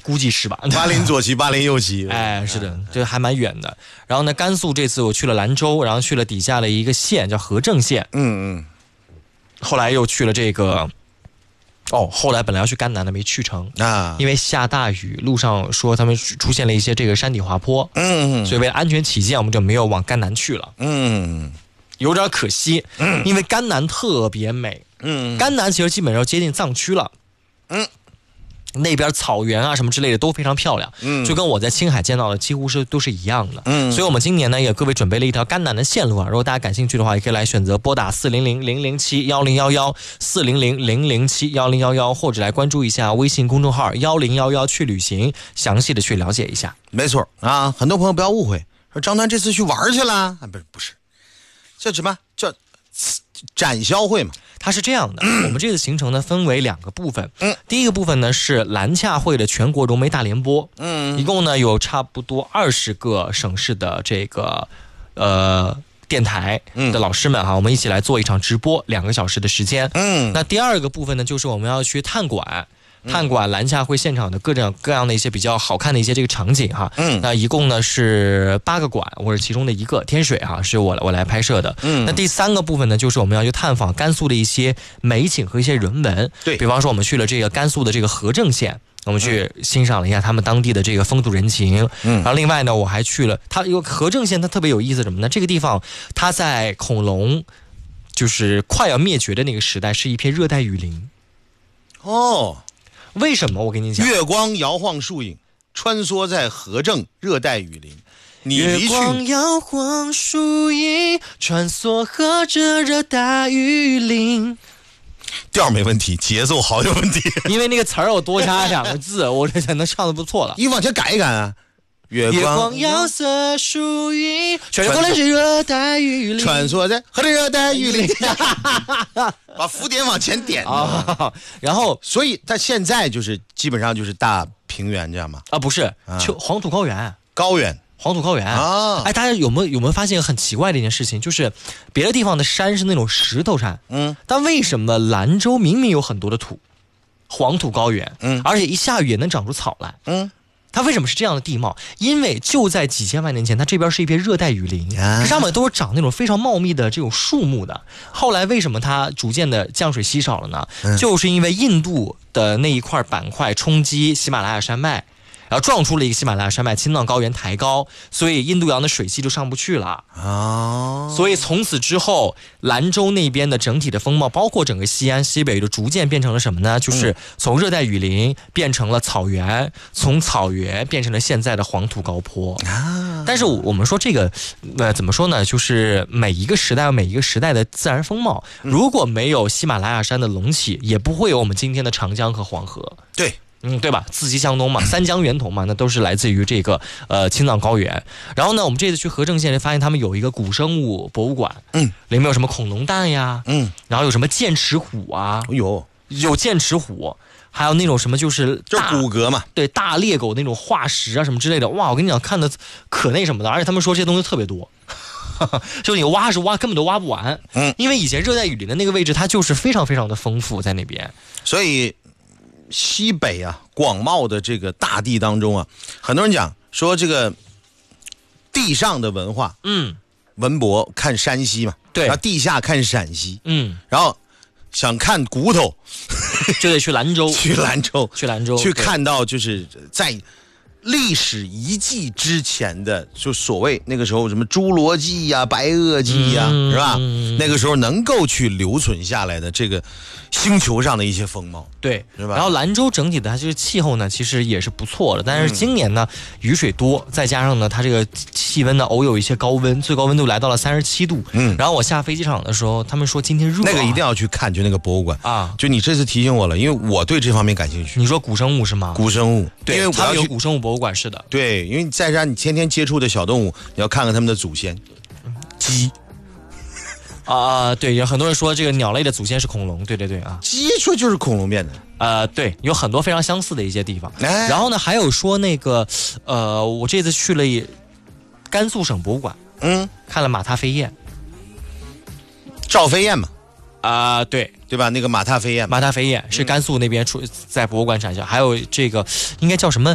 估计是吧？ 巴林左旗，巴林右旗。 哎，是的，这还蛮远的。然后呢，甘肃这次我去了兰州，然后去了底下的一个县叫和正县。后来又去了这个。后来本来要去甘南的没去成啊，因为下大雨，路上说他们出现了一些这个山体滑坡，所以为了安全起见，我们就没有往甘南去了，有点可惜，因为甘南特别美，甘南其实基本上接近藏区了，那边草原啊什么之类的都非常漂亮，就跟我在青海见到的几乎都是一样的，所以我们今年呢也各位准备了一条甘南的线路啊，如果大家感兴趣的话，也可以来选择拨打400-007-1011 400-007-1011，或者来关注一下微信公众号1011去旅行，详细的去了解一下。 没错啊，很多朋友不要误会，说张端这次去玩去了啊，不是，叫什么叫展销会嘛？ 它是这样的，我们这次行程呢分为2个部分，第一个部分呢是兰洽会的全国融媒大联播，一共呢有差不多20个省市的这个电台的老师们我们一起来做一场直播2个小时的时间。那第二个部分呢就是我们要去探馆兰洽会现场的各种各样的一些比较好看的一些这个场景哈。那一共呢是8个馆，我是其中的一个，天水是我来拍摄的。那第3个部分呢就是我们要去探访甘肃的一些美景和一些人文，对，比方说我们去了这个甘肃的这个和正县，我们去欣赏了一下他们当地的这个风土人情。然后另外呢我还去了和正县，它特别有意思什么呢？这个地方它在恐龙就是快要灭绝的那个时代是一片热带雨林。为什么？我跟你讲， 月光摇晃树影，穿梭在和正热带雨林。 月光摇晃树影，穿梭和着热带雨林。 调没问题，节奏好有问题。 因为那个词儿我多加2个字，我这才能唱得不错了。 你往前改一改啊！月光摇色树影，穿过的是热带雨林， 穿梭在和着热带雨林。把浮点往前点然后所以它现在就是基本上就是大平原这样吗？ 不是，黄土高原，黄土高原大家有没有发现一个很奇怪的一件事情，就是别的地方的山是那种石头山，但为什么兰州明明有很多的土，黄土高原，而且一下雨也能长出草来，它为什么是这样的地貌？因为就在几千万年前，它这边是一片热带雨林，这上面都是长那种非常茂密的这种树木的。后来为什么它逐渐的降水稀少了呢？就是因为印度的那一块板块冲击喜马拉雅山脉，然后撞出了一个喜马拉雅山脉，青藏高原抬高，所以印度洋的水系就上不去了。所以从此之后，兰州那边的整体的风貌，包括整个西安、西北，就逐渐变成了什么呢？就是从热带雨林变成了草原，从草原变成了现在的黄土高坡。但是我们说这个，怎么说呢？就是每一个时代有每一个时代的自然风貌。如果没有喜马拉雅山的隆起，也不会有我们今天的长江和黄河。对。对吧？自西向东嘛，三江源头嘛，那都是来自于这个青藏高原。然后呢，我们这次去和正县发现他们有一个古生物博物馆，里面有什么恐龙蛋呀，然后有什么剑齿虎啊，有剑齿虎，还有那种什么就是骨骼嘛， 对，大猎狗那种化石啊什么之类的。哇，我跟你讲，看的可那什么的，而且他们说这些东西特别多。就你挖根本都挖不完，因为以前热带雨林的那个位置它就是非常非常的丰富在那边， 所以西北广袤的这个大地当中很多人讲说这个地上的文化，文博看山西嘛，对，然后地下看陕西，然后想看骨头就得去兰州， 去兰州去看到就是在历史遗迹之前的，就所谓那个时候什么侏罗纪呀、白垩纪呀，是吧？那个时候能够去留存下来的这个星球上的一些风貌， 对， 是吧？ 然后兰州整体的它这个气候呢，其实也是不错的，但是今年呢雨水多，再加上呢它这个气温呢偶有一些高温，最高温度来到了37度。然后我下飞机场的时候，他们说今天热， 那个一定要去看，就那个博物馆就你这次提醒我了，因为我对这方面感兴趣。 你说古生物是吗？古生物， 对，因为他们有古生物博物馆，是的， 对，因为在这你天天接触的小动物，你要看看他们的祖先，鸡。 对，有很多人说这个鸟类的祖先是恐龙，对鸡说就是恐龙变的，对，有很多非常相似的一些地方。然后呢，还有说那个，我这次去了甘肃省博物馆，看了马踏飞燕， 赵飞燕嘛， 对吧？那个马踏飞燕， 是甘肃那边在博物馆展销，还有这个应该叫什么